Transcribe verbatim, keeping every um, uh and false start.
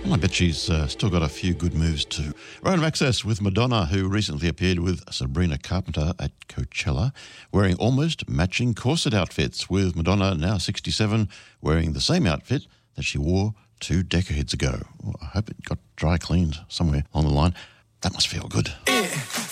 Well, I bet she's uh, still got a few good moves too. Random Access with Madonna, who recently appeared with Sabrina Carpenter at Coachella, wearing almost matching corset outfits, with Madonna, now sixty-seven, wearing the same outfit that she wore two decades ago. Well, I hope it got dry cleaned somewhere on the line. That must feel good. Yeah.